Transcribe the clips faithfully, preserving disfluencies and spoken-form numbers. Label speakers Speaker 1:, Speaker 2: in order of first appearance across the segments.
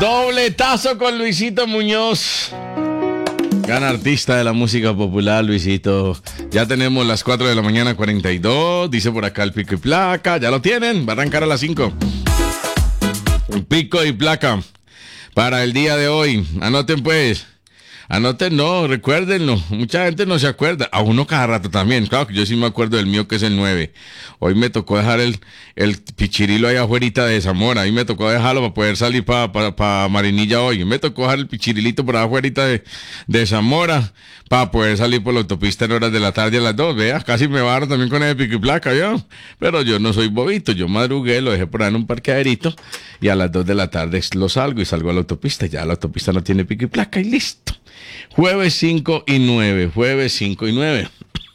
Speaker 1: Dobletazo con Luisito Muñoz. Gran artista de la música popular, Luisito. Ya tenemos las cuatro de la mañana, cuarenta y dos. Dice por acá el pico y placa. Ya lo tienen. Va a arrancar a las cinco. Pico y placa para el día de hoy. Anoten pues. Anoten, no, recuérdenlo. Mucha gente no se acuerda. A uno cada rato también. Claro que yo sí me acuerdo del mío, que es el nueve. Hoy me tocó dejar el, el pichirilo ahí afuera de Zamora. Ahí me tocó dejarlo para poder salir para pa, pa Marinilla hoy. Me tocó dejar el pichirilito por afuera de, de Zamora para poder salir por la autopista en horas de la tarde a las dos. Vea, casi me bajaron también con el pico y placa, yo. Pero yo no soy bobito. Yo madrugué, lo dejé por ahí en un parqueaderito y a las dos de la tarde lo salgo y salgo a la autopista. Ya la autopista no tiene pico y placa y listo. Jueves cinco y nueve, jueves cinco y nueve.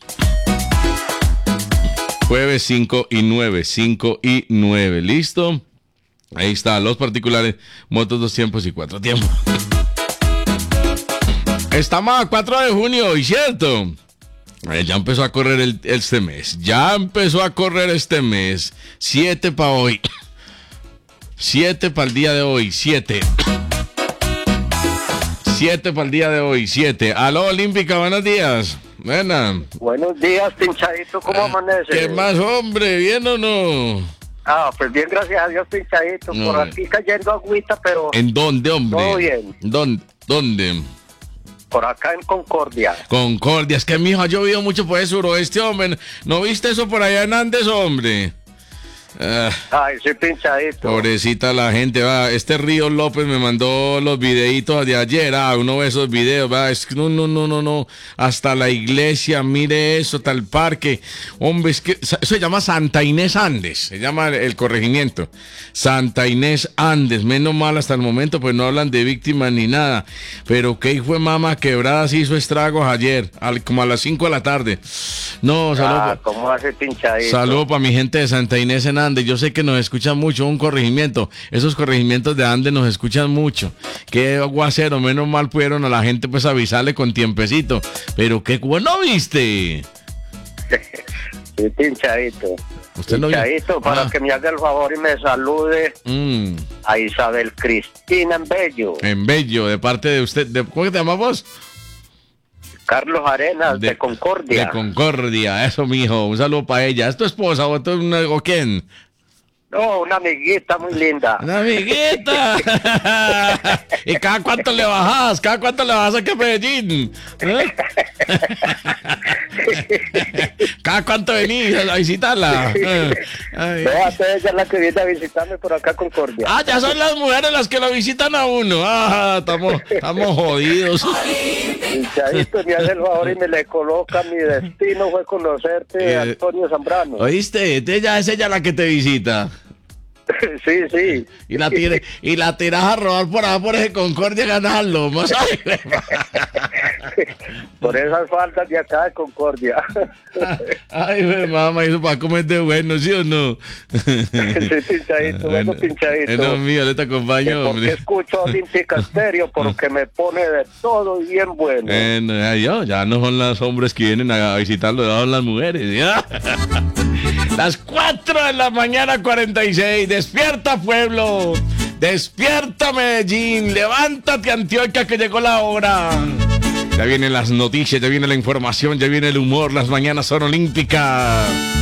Speaker 1: Jueves cinco y nueve, cinco y nueve, ¿listo? Ahí está, los particulares, motos dos tiempos y cuatro tiempos. Estamos a cuatro de junio, ¿y cierto? Eh, ya empezó a correr el, este mes, ya empezó a correr este mes. siete para hoy. siete para el día de hoy, siete. siete para el día de hoy, siete. Aló, Olímpica, buenos días. Buena.
Speaker 2: Buenos días, pinchadito, ¿cómo amanece?
Speaker 1: ¿Qué más, hombre? ¿Bien o no?
Speaker 2: Ah, pues bien, gracias a Dios, pinchadito. No, por aquí cayendo agüita, pero...
Speaker 1: ¿En dónde, hombre?
Speaker 2: Todo bien.
Speaker 1: ¿Dónde? ¿Dónde?
Speaker 2: Por acá en Concordia.
Speaker 1: Concordia, es que mijo, ha llovido mucho por el suroeste, hombre. ¿No viste eso por allá en Andes, hombre?
Speaker 2: Ah, Ay, sí, pinchadito.
Speaker 1: Pobrecita la gente, va. Este Río López me mandó los videitos de ayer. Ah, uno ve esos videos, va. Es que no, no, no, no, no. Hasta la iglesia, mire eso, hasta el parque. Hombre, es que eso se llama Santa Inés Andes. Se llama el, el corregimiento. Santa Inés Andes. Menos mal hasta el momento, pues no hablan de víctimas ni nada. Pero qué hijo de mama quebrada se hizo estragos ayer, al, como a las cinco de la tarde. No, saludos.
Speaker 2: Ah, ¿cómo hace pinchadito?
Speaker 1: Saludos para mi gente de Santa Inés en Andes. Yo sé que nos escuchan mucho, un corregimiento. Esos corregimientos de Andes nos escuchan mucho. Qué aguacero, menos mal pudieron a la gente pues avisarle con tiempecito. Pero qué bueno, ¿viste?
Speaker 2: Sí, pinchadito.
Speaker 1: ¿Usted no
Speaker 2: pinchadito,
Speaker 1: vio?
Speaker 2: para
Speaker 1: Ah.
Speaker 2: que me haga el favor y me salude
Speaker 1: Mm.
Speaker 2: a Isabel Cristina en Bello.
Speaker 1: En Bello, de parte de usted. De, ¿Cómo te llamas vos?
Speaker 2: Carlos Arenas, de, de Concordia.
Speaker 1: De Concordia, eso, mijo. Un saludo para ella. ¿Es tu esposa o, tu, o quién?
Speaker 2: No, una amiguita muy linda.
Speaker 1: ¡Una amiguita! ¿Y cada cuánto le bajas? ¿Cada cuánto le bajas aquí a Medellín? ¿Eh? ¿Cada cuánto venís a visitarla? Ay.
Speaker 2: Véate, ella es la que viene a visitarme por acá a Concordia.
Speaker 1: Ah, ya son las mujeres las que lo visitan a uno. Ah, estamos, estamos jodidos.
Speaker 2: Pinchadito, me hace el favor y me le coloca. Mi destino fue conocerte,
Speaker 1: Eh,
Speaker 2: Antonio Zambrano.
Speaker 1: ¿Oíste? Ella es ella la que te visita.
Speaker 2: Sí, sí.
Speaker 1: Y la, tire, y la tiras a robar por allá por ese Concordia a ganarlo. Más
Speaker 2: Por esas faltas de acá de Concordia.
Speaker 1: Ay, mi mamá, eso para comer de bueno, ¿sí o no?
Speaker 2: Sí, pinchadito, bueno, pinchadito.
Speaker 1: No, mío, le te acompaño,
Speaker 2: ¿Por qué escucho Olímpica Estéreo? Porque me pone de todo y bien bueno.
Speaker 1: Bueno, ya, yo, ya no son los hombres que vienen a visitarlo, ya son las mujeres, ¿ya? Las cuatro de la mañana, cuarenta y seis. Despierta, pueblo. Despierta, Medellín. Levántate, Antioquia, que llegó la hora. Ya vienen las noticias, ya viene la información, ya viene el humor. Las mañanas son olímpicas.